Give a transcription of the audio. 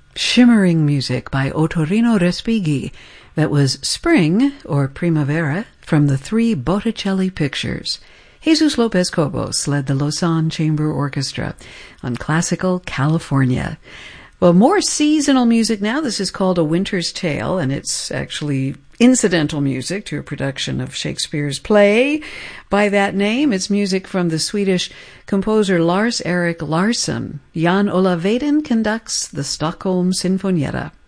Shimmering music by Ottorino Respighi. That was Spring, or Primavera, from the 3 Botticelli pictures. Jesus Lopez Cobos led the Lausanne Chamber Orchestra on classical California. Well, more seasonal music now. This is called A Winter's Tale, and it's actually incidental music to a production of Shakespeare's play by that name. It's music from the Swedish composer Lars-Erik Larsson. Jan Ola Vedin conducts the Stockholm Sinfonietta.